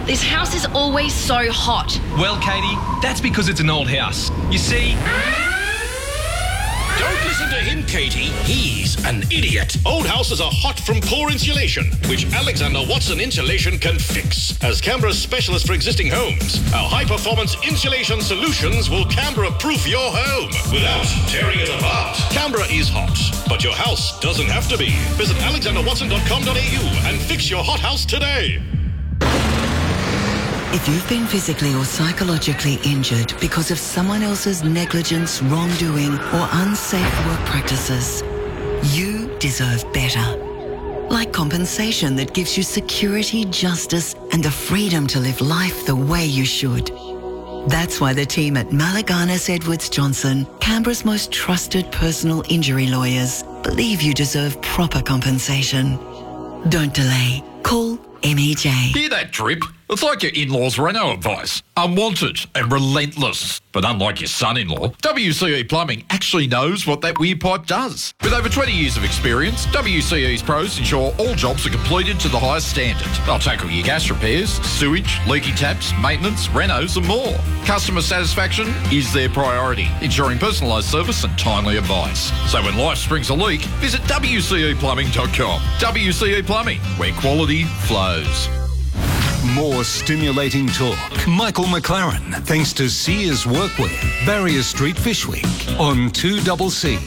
This house is always so hot. Well, Katie, that's because it's an old house. You see... Don't listen to him, Katie. He's an idiot. Old houses are hot from poor insulation, which Alexander Watson Insulation can fix. As Canberra's specialist for existing homes, our high-performance insulation solutions will Canberra-proof your home without tearing it apart. Canberra is hot, but your house doesn't have to be. Visit alexanderwatson.com.au and fix your hot house today. If you've been physically or psychologically injured because of someone else's negligence, wrongdoing, or unsafe work practices, you deserve better. Like compensation that gives you security, justice, and the freedom to live life the way you should. That's why the team at Malaganas Edwards Johnson, Canberra's most trusted personal injury lawyers, believe you deserve proper compensation. Don't delay. Call MEJ. Hear that drip? It's like your in-laws' Renault advice. Unwanted and relentless. But unlike your son-in-law, WCE Plumbing actually knows what that weird pipe does. With over 20 years of experience, WCE's pros ensure all jobs are completed to the highest standard. They'll tackle your gas repairs, sewage, leaky taps, maintenance, renos and more. Customer satisfaction is their priority, ensuring personalised service and timely advice. So when life springs a leak, visit WCEplumbing.com. WCE Plumbing, where quality flows. More stimulating talk. Michael McLaren, thanks to Sears Workwear, Barrier Street Fish Week on 2CC.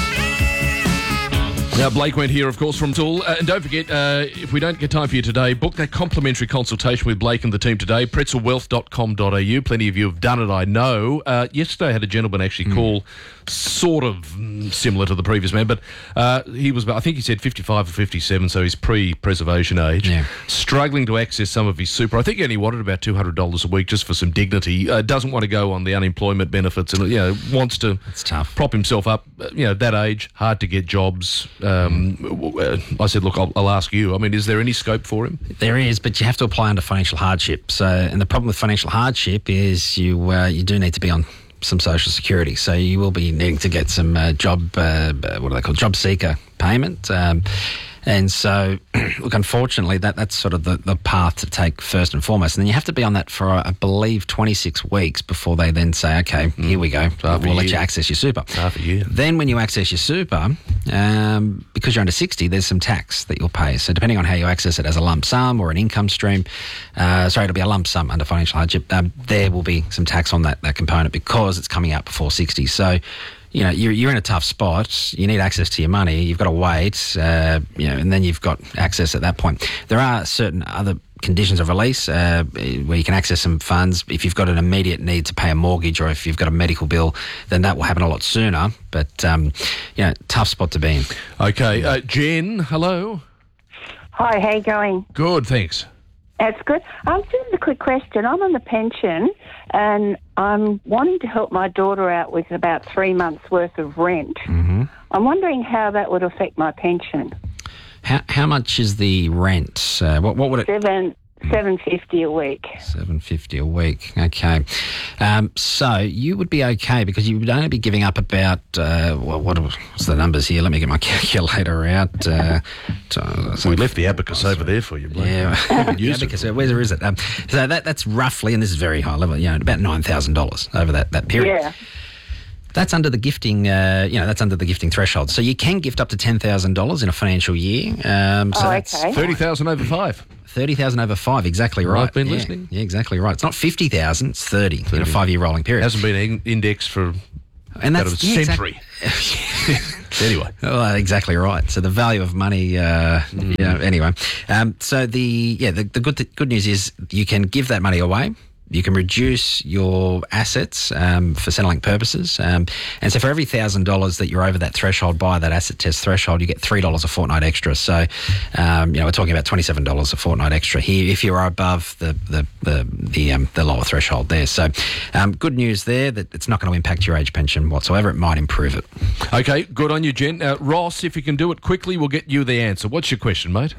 Now, Blake went here, of course, from Tool. And don't forget, if we don't get time for you today, book that complimentary consultation with Blake and the team today, pretzelwealth.com.au. Plenty of you have done it, I know. Yesterday I had a gentleman actually call, sort of similar to the previous man, but he was, I think he said 55 or 57, so he's pre-preservation age. Yeah. Struggling to access some of his super. I think he only wanted about $200 a week just for some dignity. Doesn't want to go on the unemployment benefits and, wants to prop himself up. That age, hard to get jobs. I said, look, I'll ask you. I mean, is there any scope for him? There is, but you have to apply under financial hardship. So, and the problem with financial hardship is you do need to be on some social security. So you will be needing to get some job seeker payment. And so, look, unfortunately, that's sort of the path to take first and foremost. And then you have to be on that for, I believe, 26 weeks before they then say, OK, here we go. We'll let you access your super. Half a year. Then when you access your super, because you're under 60, there's some tax that you'll pay. So depending on how you access it as a lump sum or an income stream, it'll be a lump sum under financial hardship, there will be some tax on that component because it's coming out before 60. So, you're in a tough spot. You need access to your money. You've got to wait, and then you've got access at that point. There are certain other conditions of release where you can access some funds. If you've got an immediate need to pay a mortgage or if you've got a medical bill, then that will happen a lot sooner. But, tough spot to be in. Okay. Jen, hello. Hi, how you going? Good, thanks. That's good. Just a quick question. I'm on the pension and I'm wanting to help my daughter out with about 3 months' worth of rent. Mm-hmm. I'm wondering how that would affect my pension. How much is the rent? What would it... $750 a week. $750 a week. Okay. So you would be okay because you would only be giving up about what's the numbers here? Let me get my calculator out. We left the abacus over there for you, Blake. Yeah, the abacus. Where is it? So that's roughly, and this is very high level. About $9,000 over that period. Yeah. That's under the gifting. That's under the gifting threshold. So you can gift up to $10,000 in a financial year. That's $30,000 over 5. 30,000 over 5, exactly right. I've been listening. Yeah, exactly right. It's not 50,000, it's 30 in a 5-year rolling period. Hasn't been indexed for about a century. Anyway. Well, exactly right. So the value of money, anyway. So the good news is you can give that money away. You can reduce your assets for Centrelink purposes. And so for every $1,000 that you're over that threshold by that asset test threshold, you get $3 a fortnight extra. So, we're talking about $27 a fortnight extra here if you are above the lower threshold there. So good news there that it's not going to impact your age pension whatsoever. It might improve it. Okay, good on you, Jen. Ross, if you can do it quickly, we'll get you the answer. What's your question, mate?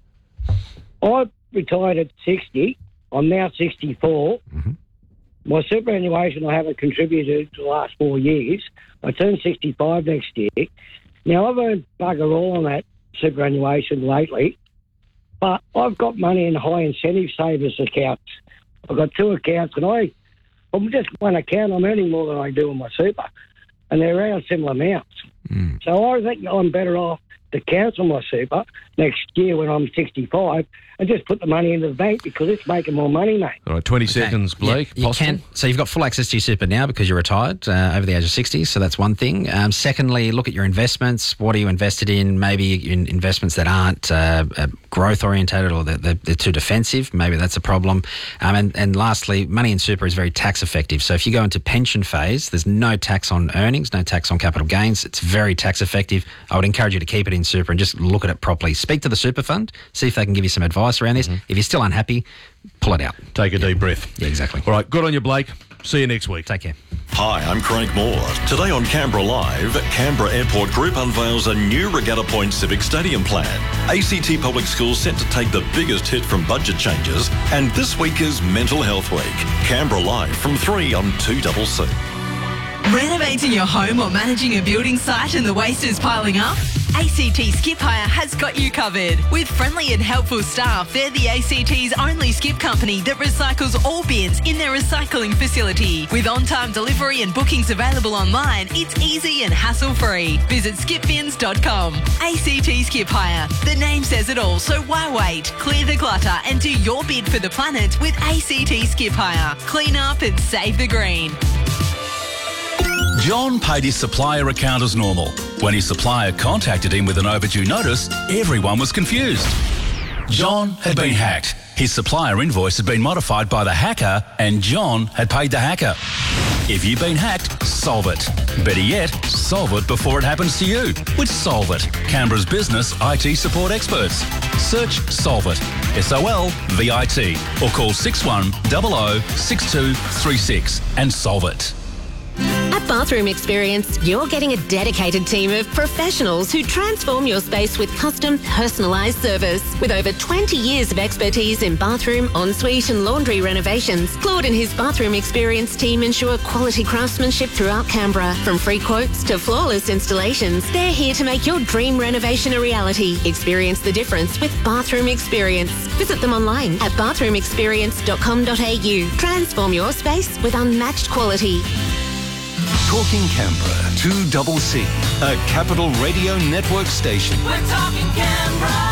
I retired at 60. I'm now 64. Mm-hmm. My superannuation I haven't contributed to the last 4 years. I turn 65 next year. Now, I've earned bugger all on that superannuation lately. But I've got money in high incentive savers accounts. I've got 2 accounts, and I'm just one account. I'm earning more than I do on my super, and they're around similar amounts. So I think I'm better off to cancel my super next year when I'm 65 and just put the money into the bank because it's making more money, mate. All right, 20 seconds, Blake. You can. So you've got full access to your super now because you're retired over the age of 60, so that's one thing. Secondly, look at your investments. What are you invested in? Maybe in investments that aren't growth-orientated or they're too defensive. Maybe that's a problem. And lastly, money in super is very tax-effective. So if you go into pension phase, there's no tax on earnings, no tax on capital gains. It's very tax-effective. I would encourage you to keep it in super and just look at it properly. Speak to the super fund, see if they can give you some advice around this. If you're still unhappy, pull it out. Take a deep breath. Yeah, exactly. All right, good on you, Blake. See you next week. Take care. Hi, I'm Craig Moore. Today on Canberra Live, Canberra Airport Group unveils a new Regatta Point Civic Stadium plan. ACT Public Schools set to take the biggest hit from budget changes, and this week is Mental Health Week. Canberra Live from 3 on 2CC. Renovating your home or managing a building site and the waste is piling up? ACT Skip Hire has got you covered. With friendly and helpful staff, they're the ACT's only skip company that recycles all bins in their recycling facility. With on-time delivery and bookings available online, it's easy and hassle-free. Visit skipbins.com. ACT Skip Hire. The name says it all, so why wait? Clear the clutter and do your bid for the planet with ACT Skip Hire. Clean up and save the green. John paid his supplier account as normal. When his supplier contacted him with an overdue notice, everyone was confused. John had been hacked. His supplier invoice had been modified by the hacker, and John had paid the hacker. If you've been hacked, solve it. Better yet, solve it before it happens to you with Solve It, Canberra's business IT support experts. Search Solve It, SOLVIT, or call 6100 6236 and solve it. At Bathroom Experience, you're getting a dedicated team of professionals who transform your space with custom, personalised service. With over 20 years of expertise in bathroom, ensuite and laundry renovations, Claude and his Bathroom Experience team ensure quality craftsmanship throughout Canberra. From free quotes to flawless installations, they're here to make your dream renovation a reality. Experience the difference with Bathroom Experience. Visit them online at bathroomexperience.com.au. Transform your space with unmatched quality. Talking Canberra, 2CC, a Capital Radio Network station. We're talking Canberra.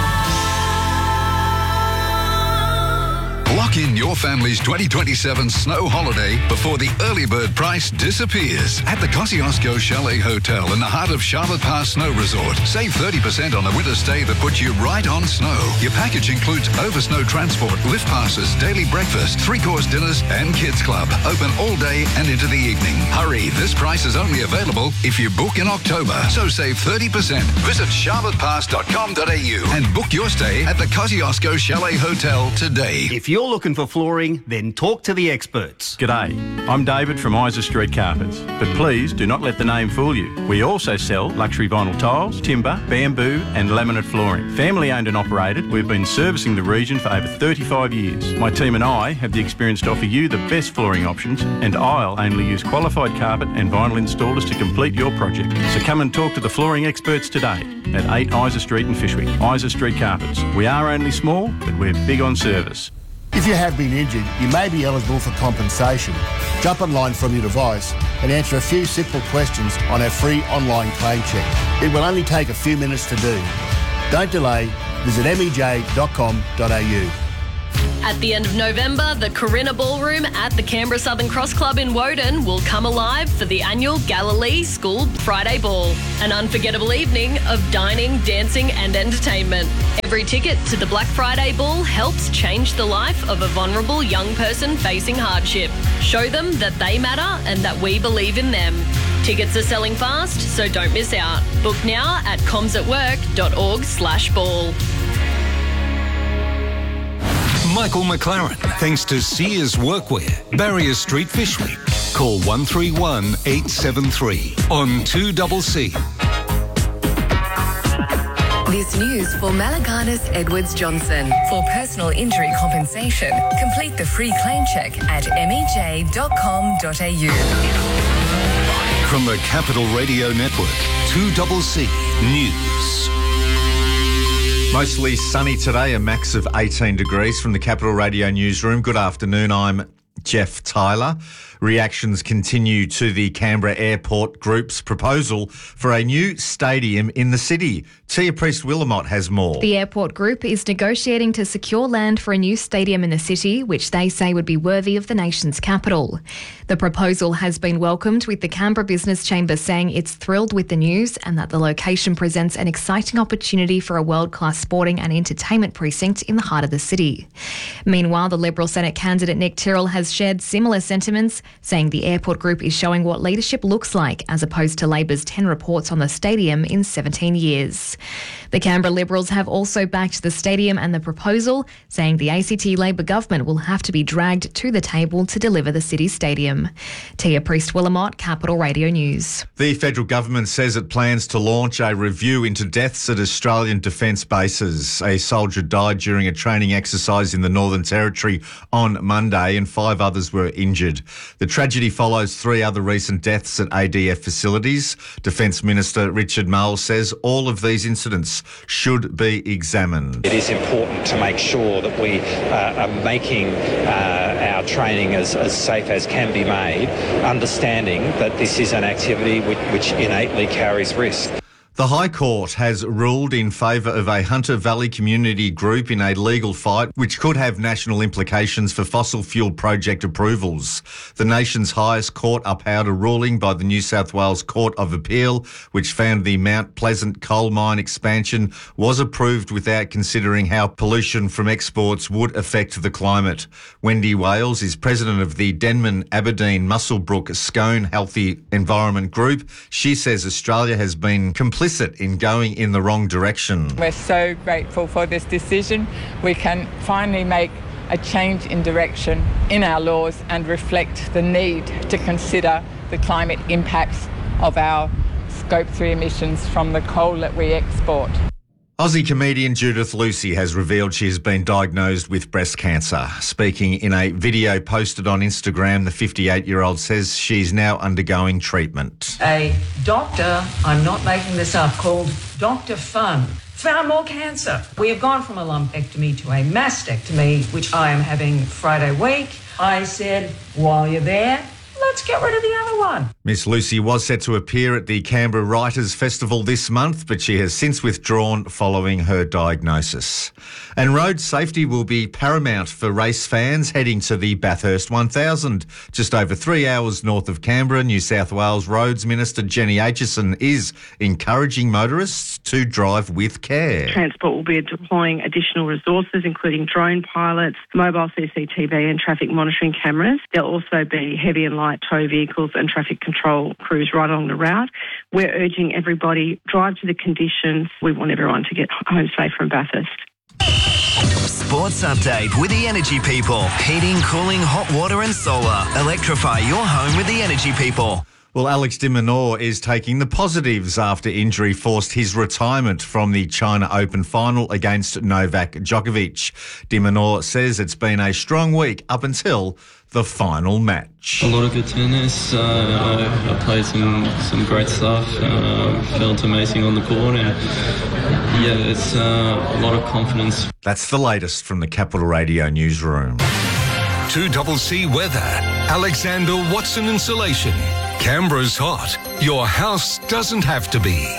Lock in your family's 2027 snow holiday before the early bird price disappears at the Kosciuszko Chalet Hotel in the heart of Charlotte Pass Snow Resort. Save 30% on a winter stay that puts you right on snow. Your package includes over-snow transport, lift passes, daily breakfast, 3-course dinners and kids club. Open all day and into the evening. Hurry, this price is only available if you book in October. So save 30%. Visit charlottepass.com.au and book your stay at the Kosciuszko Chalet Hotel today. If you're looking for flooring, then talk to the experts. G'day, I'm David from Isa Street Carpets, but please do not let the name fool you. We also sell luxury vinyl tiles, timber, bamboo and laminate flooring. Family owned and operated, we've been servicing the region for over 35 years. My team and I have the experience to offer you the best flooring options, and I'll only use qualified carpet and vinyl installers to complete your project. So come and talk to the flooring experts today at 8 Isa Street in Fyshwick. Isa Street Carpets. We are only small, but we're big on service. If you have been injured, you may be eligible for compensation. Jump online from your device and answer a few simple questions on our free online claim check. It will only take a few minutes to do. Don't delay. Visit mej.com.au. At the end of November, the Corinna Ballroom at the Canberra Southern Cross Club in Woden will come alive for the annual Galilee School Friday Ball, an unforgettable evening of dining, dancing and entertainment. Every ticket to the Black Friday Ball helps change the life of a vulnerable young person facing hardship. Show them that they matter and that we believe in them. Tickets are selling fast, so don't miss out. Book now at comsatwork.org/ball. Michael McLaren, thanks to Sears Workwear, Barrier Street, Fyshwick. Call 131 873 on 2CC. This news for Malaganas Edwards Johnson. For personal injury compensation, complete the free claim check at mej.com.au. From the Capital Radio Network, 2CC News. Mostly sunny today, a max of 18 degrees from the Capital Radio newsroom. Good afternoon, I'm Jeff Tyler. Reactions continue to the Canberra Airport Group's proposal for a new stadium in the city. Tia Priest-Willamott has more. The Airport Group is negotiating to secure land for a new stadium in the city, which they say would be worthy of the nation's capital. The proposal has been welcomed, with the Canberra Business Chamber saying it's thrilled with the news and that the location presents an exciting opportunity for a world-class sporting and entertainment precinct in the heart of the city. Meanwhile, the Liberal Senate candidate Nick Tyrrell has shared similar sentiments, saying the Airport Group is showing what leadership looks like, as opposed to Labor's 10 reports on the stadium in 17 years. The Canberra Liberals have also backed the stadium and the proposal, saying the ACT Labor government will have to be dragged to the table to deliver the city's stadium. Tia Priest-Willamott, Capital Radio News. The federal government says it plans to launch a review into deaths at Australian defence bases. A soldier died during a training exercise in the Northern Territory on Monday and 5 others were injured. The tragedy follows 3 other recent deaths at ADF facilities. Defence Minister Richard Marles says all of these incidents should be examined. It is important to make sure that we are making our training as safe as can be made, understanding that this is an activity which innately carries risk. The High Court has ruled in favour of a Hunter Valley community group in a legal fight which could have national implications for fossil fuel project approvals. The nation's highest court upheld a ruling by the New South Wales Court of Appeal which found the Mount Pleasant coal mine expansion was approved without considering how pollution from exports would affect the climate. Wendy Wales is president of the Denman Aberdeen Muswellbrook Scone Healthy Environment Group. She says Australia has been complicit in going in the wrong direction. We're so grateful for this decision. We can finally make a change in direction in our laws and reflect the need to consider the climate impacts of our Scope 3 emissions from the coal that we export. Aussie comedian Judith Lucy has revealed she has been diagnosed with breast cancer. Speaking in a video posted on Instagram, the 58-year-old says she's now undergoing treatment. A doctor, I'm not making this up, called Dr. Fun, found more cancer. We have gone from a lumpectomy to a mastectomy, which I am having Friday week. I said, while you're there, let's get rid of the other one. Miss Lucy was set to appear at the Canberra Writers' Festival this month, but she has since withdrawn following her diagnosis. And road safety will be paramount for race fans heading to the Bathurst 1000. Just over 3 hours north of Canberra, New South Wales Roads Minister Jenny Aitchison is encouraging motorists to drive with care. Transport will be deploying additional resources, including drone pilots, mobile CCTV and traffic monitoring cameras. There'll also be heavy and light tow vehicles and traffic control crews right along the route. We're urging everybody, drive to the conditions. We want everyone to get home safe from Bathurst. Sports update with the Energy People. Heating, cooling, hot water and solar. Electrify your home with the Energy People. Well, Alex de Minaur is taking the positives after injury forced his retirement from the China Open final against Novak Djokovic. De Minaur says it's been a strong week up until the final match. A lot of good tennis. I played some great stuff. Felt amazing on the court, and yeah, it's a lot of confidence. That's the latest from the Capital Radio newsroom. 2CC weather. Alexander Watson Insulation. Canberra's hot. Your house doesn't have to be.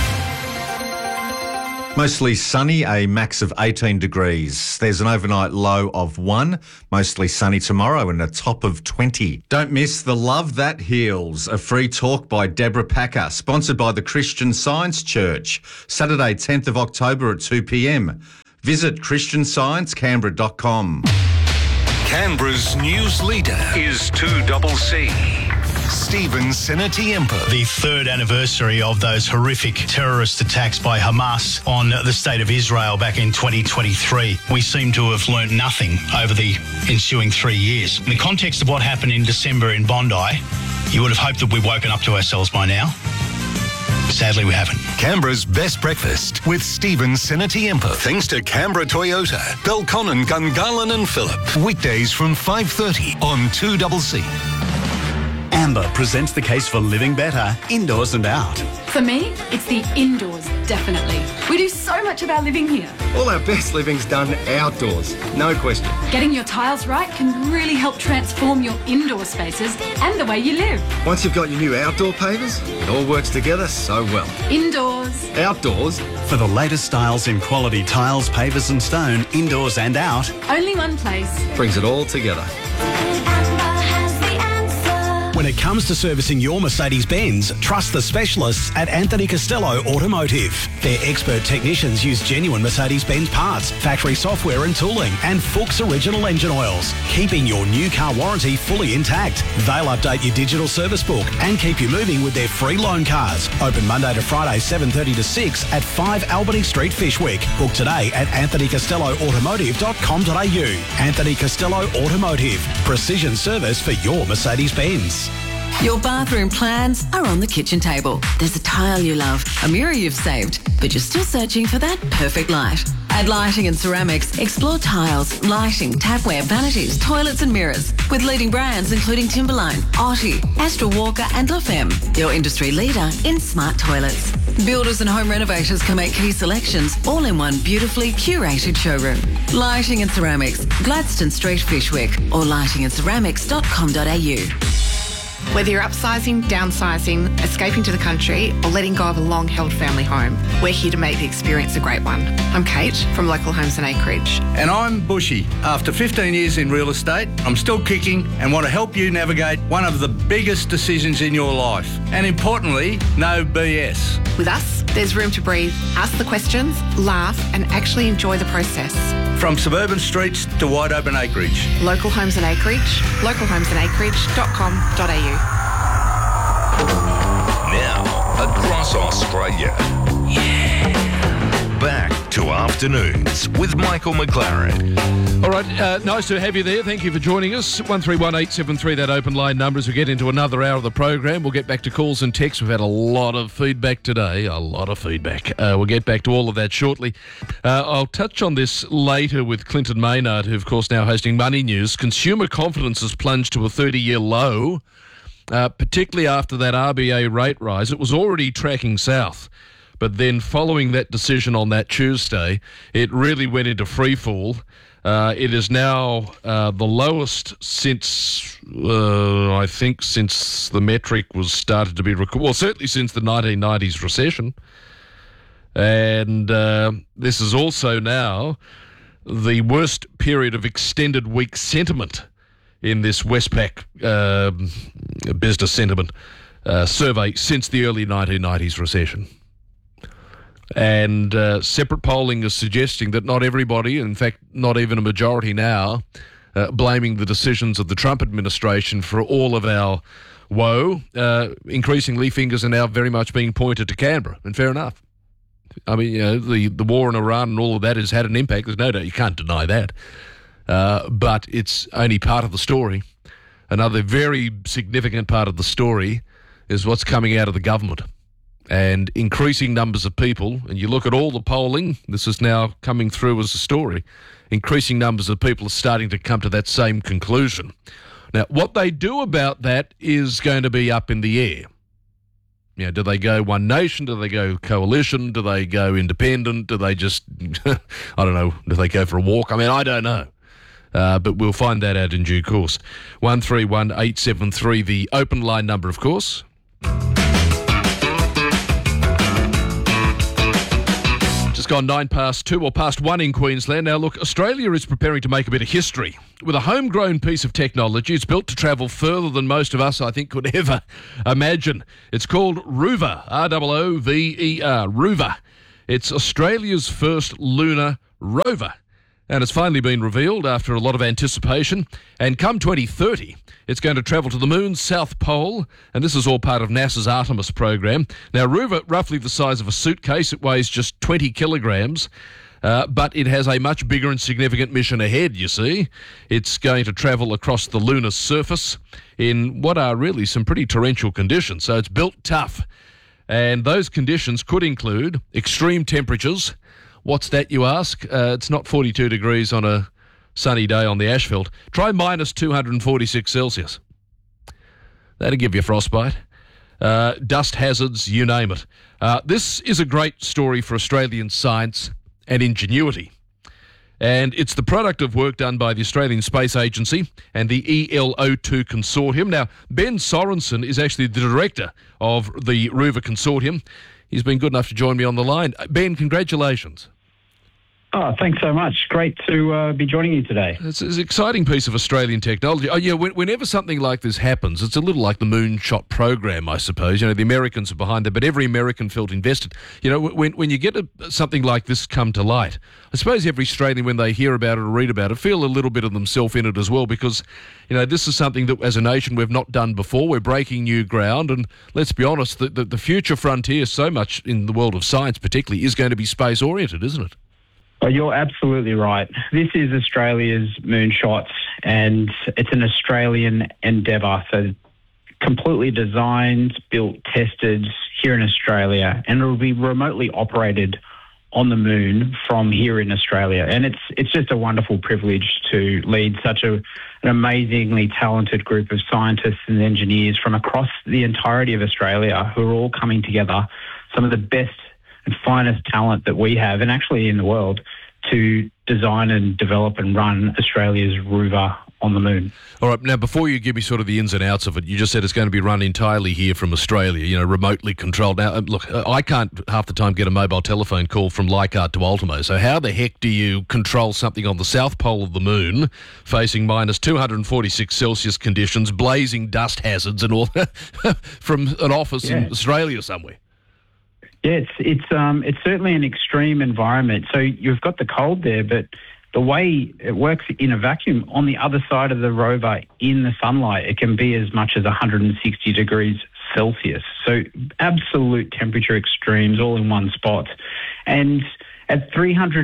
Mostly sunny, a max of 18 degrees. There's an overnight low of 1. Mostly sunny tomorrow and a top of 20. Don't miss the Love That Heals, a free talk by Deborah Packer, sponsored by the Christian Science Church. Saturday, 10th of October at 2 p.m. Visit christiansciencecanberra.com. Canberra's news leader is 2CC. Stephen Senatiempo. The third anniversary of those horrific terrorist attacks by Hamas on the state of Israel back in 2023. We seem to have learnt nothing over the ensuing 3 years. In the context of what happened in December in Bondi, you would have hoped that we'd woken up to ourselves by now. Sadly, we haven't. Canberra's best breakfast with Stephen Senatiempo. Thanks to Canberra Toyota, Belconnen, Gungahlin and Phillip. Weekdays from 5:30 on 2CC. Amber presents the case for living better, indoors and out. For me, it's the indoors, definitely. We do so much of our living here. All our best living's done outdoors, no question. Getting your tiles right can really help transform your indoor spaces and the way you live. Once you've got your new outdoor pavers, it all works together so well. Indoors. Outdoors. For the latest styles in quality tiles, pavers and stone, indoors and out. Only one place. Brings it all together. When it comes to servicing your Mercedes-Benz, trust the specialists at Anthony Costello Automotive. Their expert technicians use genuine Mercedes-Benz parts, factory software and tooling, and Fuchs original engine oils, keeping your new car warranty fully intact. They'll update your digital service book and keep you moving with their free loan cars. Open Monday to Friday, 7:30 to 6 at 5 Albany Street, Fyshwick. Book today at anthonycostelloautomotive.com.au. Anthony Costello Automotive. Precision service for your Mercedes-Benz. Your bathroom plans are on the kitchen table. There's a tile you love, a mirror you've saved, but you're still searching for that perfect light. At Lighting and Ceramics, explore tiles, lighting, tapware, vanities, toilets and mirrors with leading brands including Timberline, Otti, Astra Walker and La Femme, your industry leader in smart toilets. Builders and home renovators can make key selections all in one beautifully curated showroom. Lighting and Ceramics, Gladstone Street, Fyshwick, or lightingandceramics.com.au. Whether you're upsizing, downsizing, escaping to the country, or letting go of a long-held family home, we're here to make the experience a great one. I'm Kate from Local Homes and Acreage. And I'm Bushy. After 15 years in real estate, I'm still kicking and want to help you navigate one of the biggest decisions in your life. And importantly, no BS. With us, there's room to breathe, ask the questions, laugh, and actually enjoy the process. From suburban streets to wide open acreage. Local Homes and Acreage, localhomesandacreage.com.au. Now, across Australia. Back to Afternoons with Michael McLaren. All right, nice to have you there. Thank you for joining us. 131873, that open line number as we get into another hour of the program. We'll get back to calls and texts. We've had a lot of feedback today, We'll get back to all of that shortly. I'll touch on this later with Clinton Maynard, who, of course, now hosting Money News. Consumer confidence has plunged to a 30-year low, particularly after that RBA rate rise. It was already tracking south. But then following that decision on that Tuesday, it really went into freefall. It is now the lowest since, I think, since the metric was started to be recorded. Well, certainly since the 1990s recession. And this is also now the worst period of extended weak sentiment in this Westpac business sentiment survey since the early 1990s recession. And separate polling is suggesting that not everybody, in fact, not even a majority now, blaming the decisions of the Trump administration for all of our woe. Increasingly, fingers are now very much being pointed to Canberra, and fair enough. I mean, you know, the war in Iran and all of that has had an impact. There's no doubt. You can't deny that. But it's only part of the story. Another very significant part of the story is what's coming out of the government. And increasing numbers of people, and you look at all the polling, this is now coming through as a story, increasing numbers of people are starting to come to that same conclusion. Now, what they do about that is going to be up in the air. You know, do they go One Nation? Do they go coalition? Do they go independent? Do they just, I don't know, do they go for a walk? I mean, I don't know. But we'll find that out in due course. 131873, the open line number, of course. Just gone 9 past 2 or past 1 in Queensland. Now, look, Australia is preparing to make a bit of history. With a homegrown piece of technology, it's built to travel further than most of us, I think, could ever imagine. It's called Rover, R-O-O-V-E-R, Rover. It's Australia's first lunar rover. And it's finally been revealed after a lot of anticipation. And come 2030, it's going to travel to the moon's south pole, and this is all part of NASA's Artemis program. Now, Rover, roughly the size of a suitcase, it weighs just 20 kilograms, but it has a much bigger and significant mission ahead, you see. It's going to travel across the lunar surface in what are really some pretty torrential conditions, so it's built tough. And those conditions could include extreme temperatures. What's that, you ask? It's not 42 degrees on a sunny day on the asphalt. Try minus 246 Celsius. That'll give you frostbite. Dust hazards, you name it. This is a great story for Australian science and ingenuity. And it's the product of work done by the Australian Space Agency and the ELO2 Consortium. Now, Ben Sorensen is actually the director of the RUVA Consortium. He's been good enough to join me on the line. Ben, congratulations. Oh, thanks so much. Great to be joining you today. It's an exciting piece of Australian technology. Oh, yeah, whenever something like this happens, it's a little like the Moonshot program, I suppose. You know, the Americans are behind it, but every American felt invested. You know, when you get something like this come to light, I suppose every Australian, when they hear about it or read about it, feel a little bit of themselves in it as well, because, you know, this is something that as a nation we've not done before. We're breaking new ground, and let's be honest, the future frontier, so much in the world of science particularly, is going to be space-oriented, isn't it? Well, you're absolutely right. This is Australia's Moonshot, and it's an Australian endeavour. So completely designed, built, tested here in Australia, and it will be remotely operated on the moon from here in Australia. And it's just a wonderful privilege to lead such an amazingly talented group of scientists and engineers from across the entirety of Australia who are all coming together, some of the best and finest talent that we have, and actually in the world, to design and develop and run Australia's RUVA on the moon. All right, now before you give me sort of the ins and outs of it, you just said it's going to be run entirely here from Australia, you know, remotely controlled. Now, look, I can't half the time get a mobile telephone call from Leichhardt to Ultimo, so how the heck do you control something on the south pole of the moon, facing minus 246 Celsius conditions, blazing dust hazards and all that, from an office in Australia somewhere? Yeah, it's certainly an extreme environment. So you've got the cold there, but the way it works in a vacuum, on the other side of the rover in the sunlight, it can be as much as 160 degrees Celsius. So absolute temperature extremes all in one spot. And at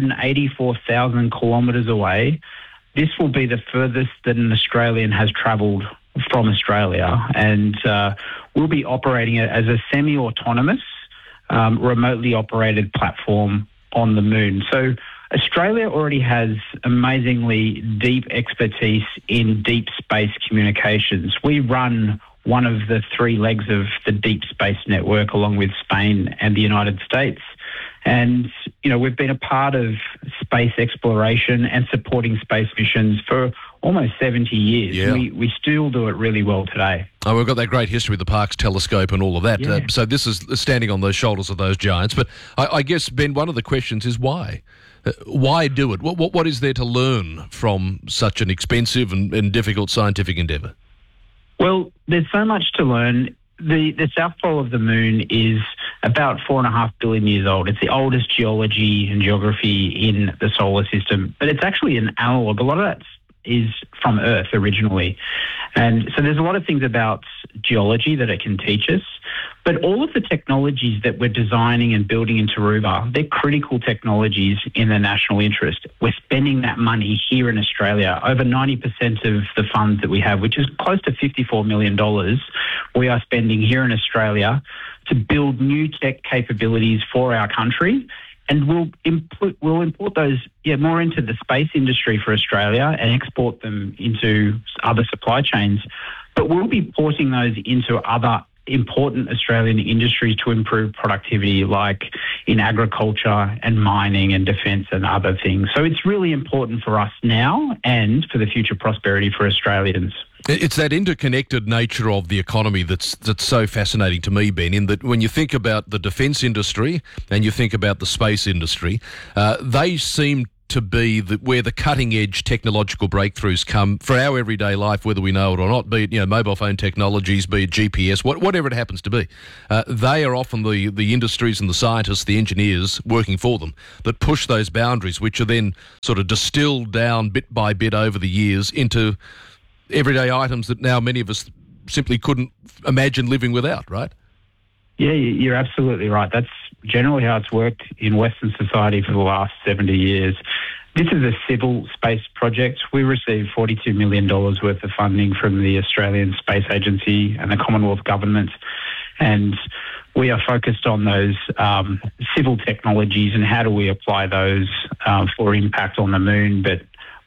384,000 kilometres away, this will be the furthest that an Australian has travelled from Australia. And we'll be operating it as a semi-autonomous, remotely operated platform on the moon. So Australia already has amazingly deep expertise in deep space communications. We run one of the three legs of the deep space network along with Spain and the United States. And, you know, we've been a part of space exploration and supporting space missions for almost 70 years. Yeah. We still do it really well today. Oh, we've got that great history with the Parkes telescope and all of that. Yeah. So this is standing on those shoulders of those giants. But I guess, Ben, one of the questions is why? Why do it? What is there to learn from such an expensive and difficult scientific endeavour? Well, there's so much to learn. The south pole of the moon is about 4.5 billion years old. It's the oldest geology and geography in the solar system, but it's actually an analogue. A lot of that is from Earth originally. And so there's a lot of things about geology that it can teach us, but all of the technologies that we're designing and building into RUVA, they're critical technologies in the national interest. We're spending that money here in Australia. Over 90% of the funds that we have, which is close to $54 million, we are spending here in Australia to build new tech capabilities for our country. And we'll import those more into the space industry for Australia and export them into other supply chains. But we'll be porting those into other important Australian industries to improve productivity, like in agriculture and mining and defence and other things. So it's really important for us now and for the future prosperity for Australians. It's that interconnected nature of the economy that's so fascinating to me, Ben, in that when you think about the defence industry and you think about the space industry, they seem to be where the cutting-edge technological breakthroughs come for our everyday life, whether we know it or not, be it mobile phone technologies, be it GPS, whatever it happens to be. They are often the industries and the scientists, the engineers working for them that push those boundaries, which are then sort of distilled down bit by bit over the years into everyday items that now many of us simply couldn't imagine living without, right? Yeah, you're absolutely right. That's generally how it's worked in Western society for the last 70 years. This is a civil space project. We received $42 million worth of funding from the Australian Space Agency and the Commonwealth Government, and we are focused on those civil technologies and how do we apply those for impact on the moon. But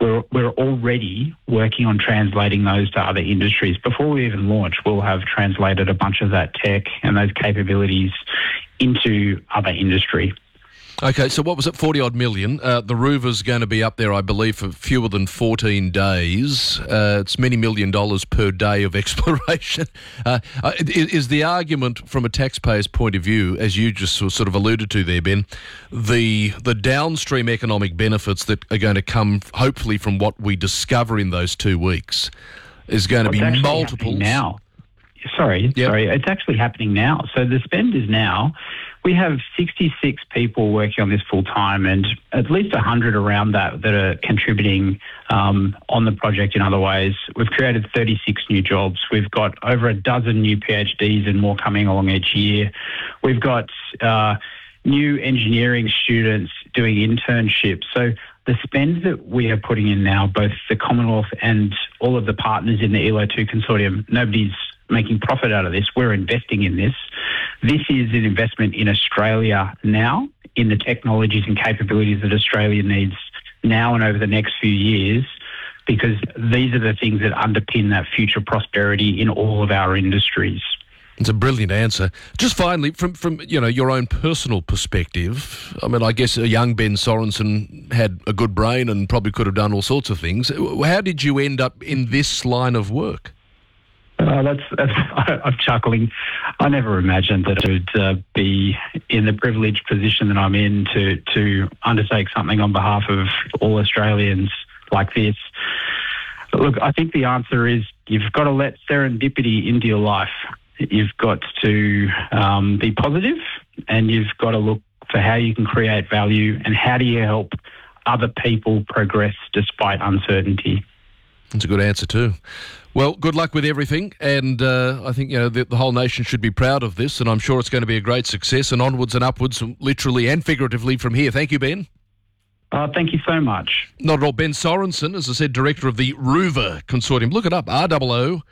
we're already working on translating those to other industries. Before we even launch, we'll have translated a bunch of that tech and those capabilities into other industry. Okay, so what was it, 40-odd million? The rover's going to be up there, I believe, for fewer than 14 days. It's many $1 million per day of exploration. Is the argument from a taxpayer's point of view, as you just sort of alluded to there, Ben, the downstream economic benefits that are going to come, hopefully, from what we discover in those 2 weeks is going to be multiples? Now. Sorry, it's actually happening now. So the spend is now. We have 66 people working on this full time and at least 100 around that are contributing on the project in other ways. We've created 36 new jobs. We've got over a dozen new PhDs and more coming along each year. We've got new engineering students doing internships. So the spend that we are putting in now, both the Commonwealth and all of the partners in the ELO 2 consortium, nobody's making profit out of this. We're investing in this. This is an investment in Australia now, in the technologies and capabilities that Australia needs now and over the next few years, because these are the things that underpin that future prosperity in all of our industries. It's a brilliant answer. Just finally, from your own personal perspective, I mean, I guess a young Ben Sorensen had a good brain and probably could have done all sorts of things. How did you end up in this line of work? I'm chuckling. I never imagined that I would be in the privileged position that I'm in to undertake something on behalf of all Australians like this. Look, I think the answer is you've got to let serendipity into your life. You've got to be positive, and you've got to look for how you can create value and how do you help other people progress despite uncertainty. That's a good answer too. Well, good luck with everything, and I think the whole nation should be proud of this, and I'm sure it's going to be a great success, and onwards and upwards, literally and figuratively from here. Thank you, Ben. Thank you so much. Not at all. Ben Sorensen, as I said, director of the Rover Consortium. Look it up, ROO-VER.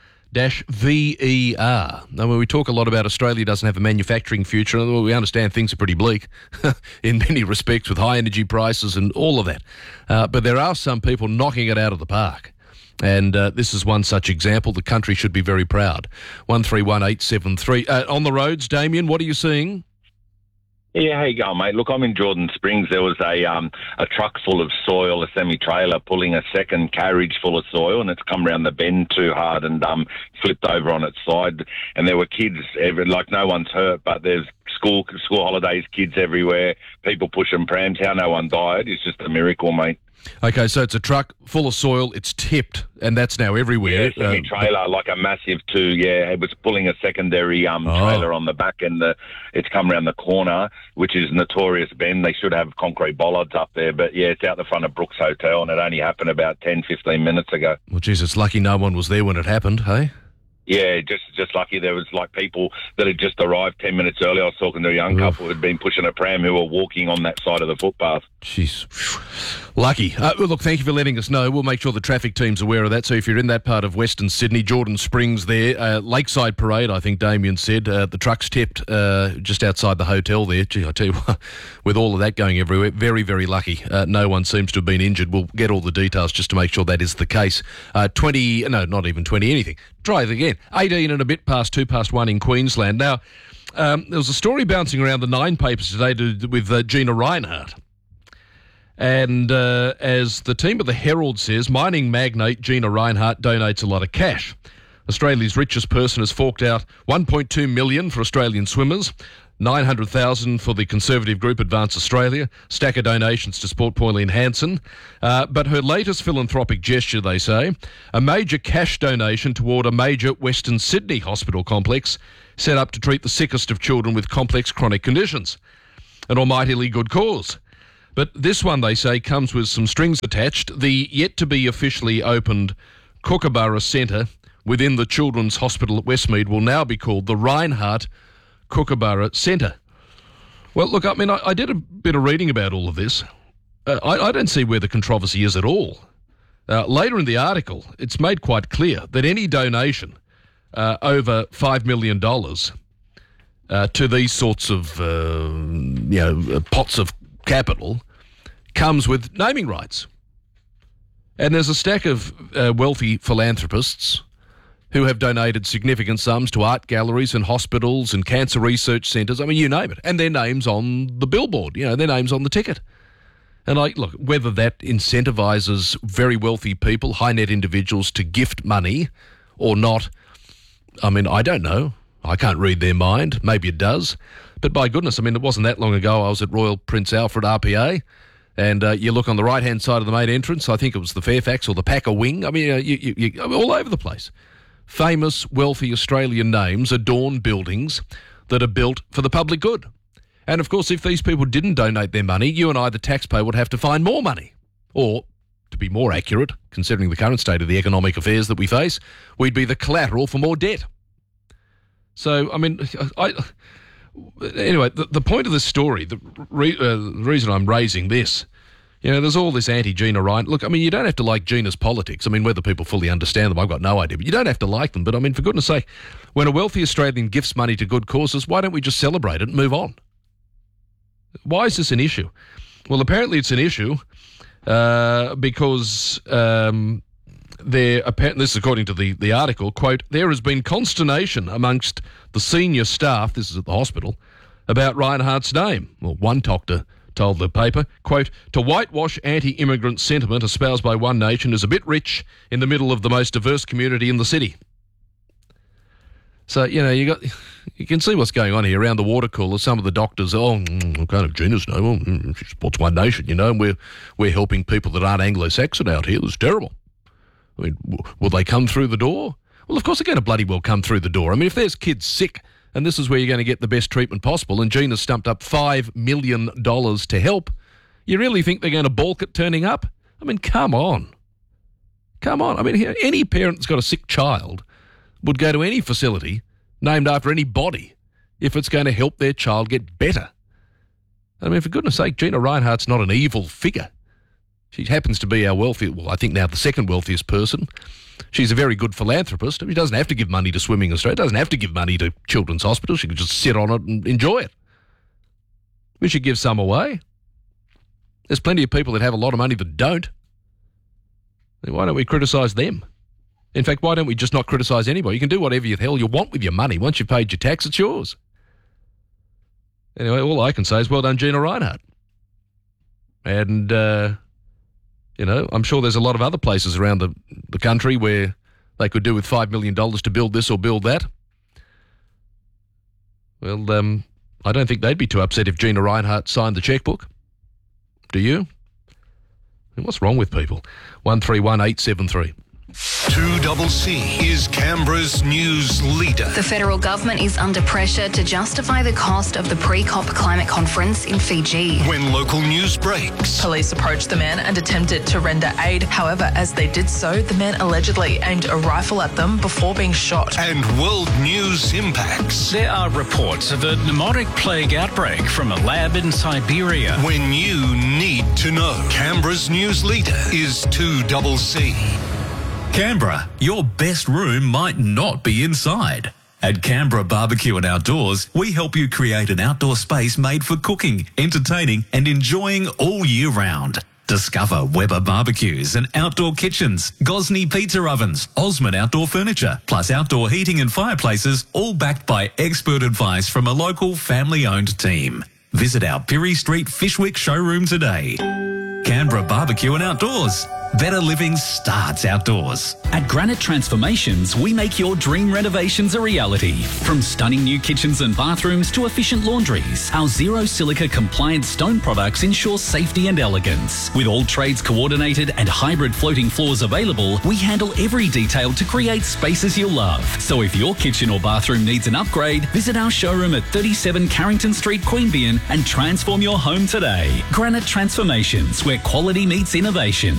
Now, when we talk a lot about Australia doesn't have a manufacturing future, we understand things are pretty bleak in many respects with high energy prices and all of that. But there are some people knocking it out of the park. And this is one such example. The country should be very proud. 131873. On the roads, Damien, what are you seeing? Yeah, how you going, mate? Look, I'm in Jordan Springs. There was a truck full of soil, a semi-trailer, pulling a second carriage full of soil, and it's come round the bend too hard and flipped over on its side. And there were kids, no one's hurt, but there's school holidays, kids everywhere, people pushing prams. How no one died is just a miracle, mate. Okay, so it's a truck full of soil, it's tipped, and that's now everywhere. Yeah, semi-trailer, like a massive it was pulling a secondary trailer on the back, and it's come around the corner, which is notorious bend. They should have concrete bollards up there, but yeah, it's out the front of Brooks Hotel, and it only happened about 10, 15 minutes ago. Well, geez, it's lucky no one was there when it happened, hey? Yeah, just lucky. There was people that had just arrived 10 minutes earlier. I was talking to a young couple who had been pushing a pram who were walking on that side of the footpath. Jeez. Lucky. Well, look, thank you for letting us know. We'll make sure the traffic team's aware of that. So if you're in that part of Western Sydney, Jordan Springs there, Lakeside Parade, I think Damien said, the truck's tipped just outside the hotel there. Gee, I tell you what, with all of that going everywhere, very, very lucky. No one seems to have been injured. We'll get all the details just to make sure that is the case. 20, no, not even 20, anything. Try it again. 18 and a bit past 1:02 in Queensland. Now, there was a story bouncing around the Nine papers today with Gina Rinehart. And as the team of the Herald says, mining magnate Gina Rinehart donates a lot of cash. Australia's richest person has forked out $1.2 million for Australian swimmers, $900,000 for the conservative group Advance Australia, stack of donations to Sport Pauline Hanson. But her latest philanthropic gesture, they say, a major cash donation toward a major Western Sydney hospital complex set up to treat the sickest of children with complex chronic conditions. An almightily good cause. But this one, they say, comes with some strings attached. The yet-to-be officially opened Kookaburra Centre within the Children's Hospital at Westmead will now be called the Rinehart Kookaburra Centre. Well, look, I mean, I did a bit of reading about all of this. I don't see where the controversy is at all. Later in the article, it's made quite clear that any donation over $5 million to these sorts of, pots of capital comes with naming rights. And there's a stack of wealthy philanthropists who have donated significant sums to art galleries and hospitals and cancer research centres. I mean, you name it. And their name's on the billboard, their name's on the ticket. And look, whether that incentivises very wealthy people, high net individuals to gift money or not, I mean, I don't know. I can't read their mind. Maybe it does. But by goodness, I mean, it wasn't that long ago I was at Royal Prince Alfred RPA, and you look on the right-hand side of the main entrance, I think it was the Fairfax or the Packer Wing. I mean, you all over the place. Famous, wealthy Australian names adorn buildings that are built for the public good. And, of course, if these people didn't donate their money, you and I, the taxpayer, would have to find more money. Or, to be more accurate, considering the current state of the economic affairs that we face, we'd be the collateral for more debt. So, I mean, anyway, the point of this story, the reason I'm raising this, there's all this anti-Gina Ryan. Look, I mean, you don't have to like Gina's politics. I mean, whether people fully understand them, I've got no idea. But you don't have to like them. But, I mean, for goodness sake, when a wealthy Australian gifts money to good causes, why don't we just celebrate it and move on? Why is this an issue? Well, apparently it's an issue because this is according to the article, quote, there has been consternation amongst the senior staff, this is at the hospital, about Reinhardt's name. Well, one doctor told the paper, quote, to whitewash anti-immigrant sentiment espoused by One Nation is a bit rich in the middle of the most diverse community in the city. So, you can see what's going on here around the water cooler. Some of the doctors, kind of Gina's name, she supports One Nation, and we're helping people that aren't Anglo-Saxon out here. It's terrible. I mean, will they come through the door? Well, of course they're going to bloody well come through the door. I mean, if there's kids sick and this is where you're going to get the best treatment possible and Gina's stumped up $5 million to help, you really think they're going to balk at turning up? I mean, come on. Come on. I mean, any parent that's got a sick child would go to any facility named after any body if it's going to help their child get better. I mean, for goodness sake, Gina Reinhardt's not an evil figure. She happens to be our I think now the second wealthiest person. She's a very good philanthropist. I mean, she doesn't have to give money to Swimming Australia, doesn't have to give money to Children's Hospital. She could just sit on it and enjoy it. We should give some away. There's plenty of people that have a lot of money that don't. Then why don't we criticise them? In fact, why don't we just not criticise anybody? You can do whatever the hell you want with your money. Once you've paid your tax, it's yours. Anyway, all I can say is well done, Gina Reinhardt. And, I'm sure there's a lot of other places around the country where they could do with $5 million to build this or build that. Well, I don't think they'd be too upset if Gina Reinhardt signed the chequebook. Do you? I mean, what's wrong with people? 131873. 2CC is Canberra's news leader. The federal government is under pressure to justify the cost of the pre-COP climate conference in Fiji. When local news breaks. Police approached the men and attempted to render aid. However, as they did so, the men allegedly aimed a rifle at them before being shot. And world news impacts. There are reports of a pneumotic plague outbreak from a lab in Siberia. When you need to know. Canberra's news leader is 2CC. Canberra, your best room might not be inside. At Canberra Barbecue and Outdoors, we help you create an outdoor space made for cooking, entertaining and enjoying all year round. Discover Weber barbecues and outdoor kitchens, Gosney pizza ovens, Osmond outdoor furniture, plus outdoor heating and fireplaces, all backed by expert advice from a local family-owned team. Visit our Pirie Street Fishwick showroom today. Canberra Barbecue and Outdoors. Better living starts outdoors. At Granite Transformations, we make your dream renovations a reality. From stunning new kitchens and bathrooms to efficient laundries, our zero silica compliant stone products ensure safety and elegance. With all trades coordinated and hybrid floating floors available, we handle every detail to create spaces you'll love. So if your kitchen or bathroom needs an upgrade, visit our showroom at 37 Carrington Street, Queanbeyan and transform your home today. Granite Transformations, where quality meets innovation.